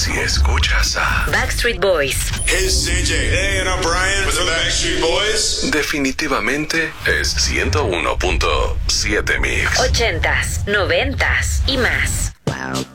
Si escuchas a Backstreet Boys, Hey, it's CJ. Hey, and I'm Brian with the Backstreet Boys. definitivamente es 101.7 Mix. 80s, 90s y más. Wow.